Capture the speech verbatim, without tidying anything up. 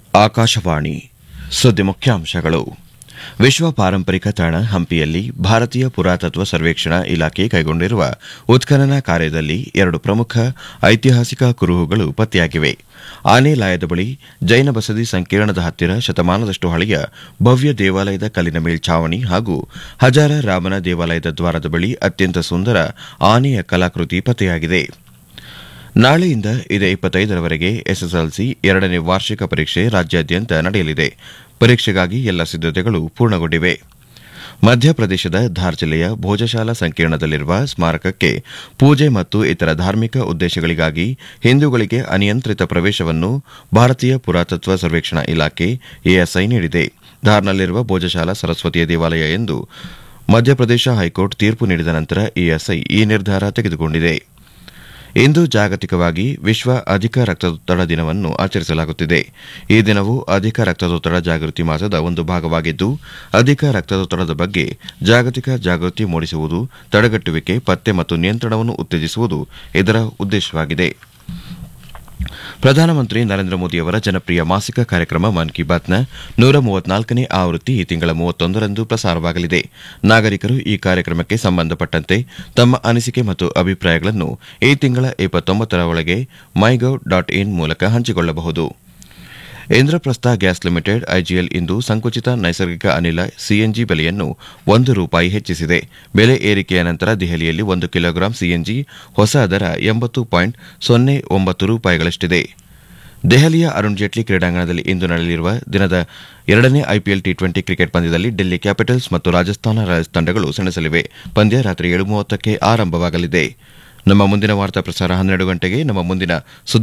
ಆಕಾಶವಾಣಿ ಸುದ್ದಿ ಮುಖ್ಯಾಂಶಗಳು. ವಿಶ್ವ ಪಾರಂಪರಿಕ ತಾಣ ಹಂಪಿಯಲ್ಲಿ ಭಾರತೀಯ ಪುರಾತತ್ವ ಸರ್ವೇಕ್ಷಣಾ ಇಲಾಖೆ ಕೈಗೊಂಡಿರುವ ಉತ್ಖನನ ಕಾರ್ಯದಲ್ಲಿ ಎರಡು ಪ್ರಮುಖ ಐತಿಹಾಸಿಕ ಕುರುಹುಗಳು ಪತ್ತೆಯಾಗಿವೆ. ಆನೆಲಾಯದ ಬಳಿ ಜೈನ ಬಸದಿ ಸಂಕೀರ್ಣದ ಹತ್ತಿರ ಶತಮಾನದಷ್ಟು ಹಳೆಯ ಭವ್ಯ ದೇವಾಲಯದ ಕಲ್ಲಿನ ಮೇಲ್ಛಾವಣಿ ಹಾಗೂ ಹಜಾರ ರಾಮನ ದೇವಾಲಯದ ದ್ವಾರದ ಬಳಿ ಅತ್ಯಂತ ಸುಂದರ ಆನೆಯ ಕಲಾಕೃತಿ ಪತ್ತೆಯಾಗಿದೆ. ನಾಳೆಯಿಂದ ಇದೇ ಇಪ್ಪತ್ತೈದರವರೆಗೆ ಎಸ್ಎಸ್ಎಲ್ಸಿ ಎರಡನೇ ವಾರ್ಷಿಕ ಪರೀಕ್ಷೆ ರಾಜ್ಯಾದ್ಯಂತ ನಡೆಯಲಿದೆ. ಪರೀಕ್ಷೆಗಾಗಿ ಎಲ್ಲ ಸಿದ್ದತೆಗಳು ಪೂರ್ಣಗೊಂಡಿವೆ. ಮಧ್ಯಪ್ರದೇಶದ ಧಾರ್ ಜಿಲ್ಲೆಯ ಭೋಜಶಾಲಾ ಸಂಕೀರ್ಣದಲ್ಲಿರುವ ಸ್ಮಾರಕಕ್ಕೆ ಪೂಜೆ ಮತ್ತು ಇತರ ಧಾರ್ಮಿಕ ಉದ್ದೇಶಗಳಿಗಾಗಿ ಹಿಂದೂಗಳಿಗೆ ಅನಿಯಂತ್ರಿತ ಪ್ರವೇಶವನ್ನು ಭಾರತೀಯ ಪುರಾತತ್ವ ಸರ್ವೇಕ್ಷಣಾ ಇಲಾಖೆ ಎಎಸ್ಐ ನೀಡಿದೆ. ಧಾರ್ನಲ್ಲಿರುವ ಭೋಜಶಾಲಾ ಸರಸ್ವತಿಯ ದೇವಾಲಯ ಎಂದು ಮಧ್ಯಪ್ರದೇಶ ಹೈಕೋರ್ಟ್ ತೀರ್ಪು ನೀಡಿದ ನಂತರ ಎಎಸ್ಐ ಈ ನಿರ್ಧಾರ ತೆಗೆದುಕೊಂಡಿದೆ. ಇಂದು ಜಾಗತಿಕವಾಗಿ ವಿಶ್ವ ಅಧಿಕ ರಕ್ತದೊತ್ತಡ ದಿನವನ್ನು ಆಚರಿಸಲಾಗುತ್ತಿದೆ. ಈ ದಿನವು ಅಧಿಕ ರಕ್ತದೊತ್ತಡ ಜಾಗೃತಿ ಮಾಸದ ಒಂದು ಭಾಗವಾಗಿದ್ದು, ಅಧಿಕ ರಕ್ತದೊತ್ತಡದ ಬಗ್ಗೆ ಜಾಗತಿಕ ಜಾಗೃತಿ ಮೂಡಿಸುವುದು, ತಡೆಗಟ್ಟುವಿಕೆ, ಪತ್ತೆ ಮತ್ತು ನಿಯಂತ್ರಣವನ್ನು ಉತ್ತೇಜಿಸುವುದು ಇದರ ಉದ್ದೇಶವಾಗಿದೆ. ಪ್ರಧಾನಮಂತ್ರಿ ನರೇಂದ್ರ ಮೋದಿಯವರ ಜನಪ್ರಿಯ ಮಾಸಿಕ ಕಾರ್ಯಕ್ರಮ ಮನ್ ಕಿ ಬಾತ್ನ ನೂರ ಮೂವತ್ನಾಲ್ಕನೇ ಆವೃತ್ತಿ ಈ ತಿಂಗಳ ಮೂವತ್ತೊಂದರಂದು ಪ್ರಸಾರವಾಗಲಿದೆ. ನಾಗರಿಕರು ಈ ಕಾರ್ಯಕ್ರಮಕ್ಕೆ ಸಂಬಂಧಪಟ್ಟಂತೆ ತಮ್ಮ ಅನಿಸಿಕೆ ಮತ್ತು ಅಭಿಪ್ರಾಯಗಳನ್ನು ಈ ತಿಂಗಳ ಇಪ್ಪತ್ತೊಂಬತ್ತರ ಒಳಗೆ ಮೈಗೌ ಡಾಟ್ ಇನ್ ಮೂಲಕ ಹಂಚಿಕೊಳ್ಳಬಹುದು. ಇಂದ್ರಪ್ರಸ್ಥ ಗ್ಯಾಸ್ ಲಿಮಿಟೆಡ್ ಐಜಿಎಲ್ ಇಂದು ಸಂಕುಚಿತ ನೈಸರ್ಗಿಕ ಅನಿಲ ಸಿಎನ್ಜಿ ಬೆಲೆಯನ್ನು ಒಂದು ರೂಪಾಯಿ ಹೆಚ್ಚಿಸಿದೆ. ಬೆಲೆ ಏರಿಕೆಯ ನಂತರ ದೆಹಲಿಯಲ್ಲಿ ಒಂದು ಕಿಲೋಗ್ರಾಂ ಸಿಎನ್ಜಿ ಹೊಸ ದರ ಎಂಬತ್ತು ಪಾಯಿಂಟ್ ಸೊನ್ನೆ ಒಂಬತ್ತು ರೂಪಾಯಿಗಳಷ್ಟಿದೆ. ದೆಹಲಿಯ ಅರುಣ್ ಜೇಟ್ಲಿ ಕ್ರೀಡಾಂಗಣದಲ್ಲಿ ಇಂದು ನಡೆಯಲಿರುವ ದಿನದ ಎರಡನೇ ಐಪಿಎಲ್ ಟಿ ಟ್ವೆಂಟಿ ಕ್ರಿಕೆಟ್ ಪಂದ್ಯದಲ್ಲಿ ಡೆಲ್ಲಿ ಕ್ಯಾಪಿಟಲ್ಸ್ ಮತ್ತು ರಾಜಸ್ಥಾನ ರಾಯಲ್ಸ್ ತಂಡಗಳು ಸೆಣಸಲಿವೆ. ಪಂದ್ಯ ರಾತ್ರಿ ಏಳು ಮೂವತ್ತಕ್ಕೆ ಆರಂಭವಾಗಲಿದೆ. ನಮ್ಮ ಮುಂದಿನ ವಾರ್ತಾ ಪ್ರಸಾರ ಹನ್ನೆರಡು ಗಂಟೆಗೆ. ನಮ್ಮ ಮುಂದಿನ